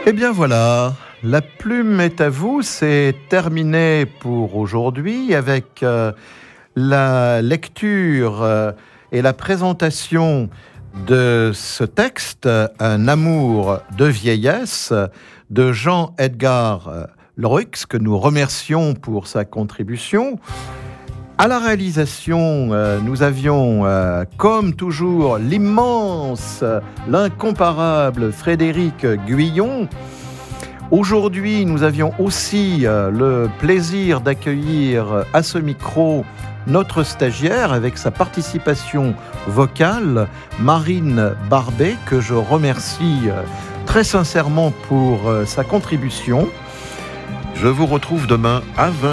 Eh bien voilà, la plume est à vous, c'est terminé pour aujourd'hui avec la lecture et la présentation de ce texte, Un amour de vieillesse, de Jean-Edgar Leroux, que nous remercions pour sa contribution. À la réalisation, nous avions, comme toujours, l'immense, l'incomparable Frédéric Guyon. Aujourd'hui, nous avions aussi le plaisir d'accueillir à ce micro notre stagiaire avec sa participation vocale, Marine Barbet, que je remercie très sincèrement pour sa contribution. Je vous retrouve demain à 20h.